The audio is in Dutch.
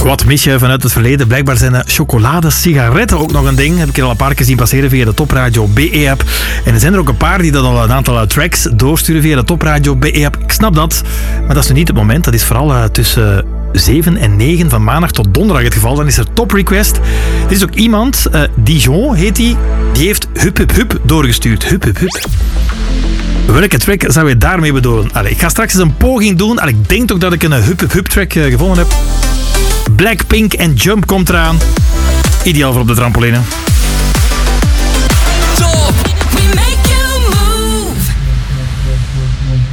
Wat mis je vanuit het verleden? Blijkbaar zijn chocoladesigaretten ook nog een ding. Heb ik al een paar keer zien passeren via de Topradio BE-app. En er zijn er ook een paar die dat al een aantal tracks doorsturen via de Topradio BE-app. Ik snap dat, maar dat is nu niet het moment. Dat is vooral tussen 7 en 9 van maandag tot donderdag het geval. Dan is er Top Request. Er is ook iemand, Dijon heet die heeft Hup Hup Hup doorgestuurd. Hup Hup Hup. Welke track zou je daarmee bedoelen? Ik ga straks eens een poging doen. Ik denk toch dat ik een Hup Hup Hup track gevonden heb. Blackpink en Jump komt eraan. Ideaal voor op de trampoline.